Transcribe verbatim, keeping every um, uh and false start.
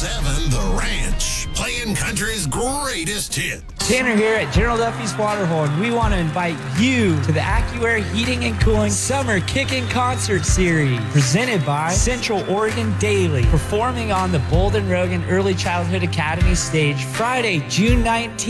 seven The Ranch, playing country's greatest hit. Tanner here at General Duffy's Waterhole. We want to invite you to the AccuAir Heating and Cooling Summer Kickin' Concert Series, presented by Central Oregon Daily, performing on the Bolden Rogan Early Childhood Academy stage Friday, June nineteenth.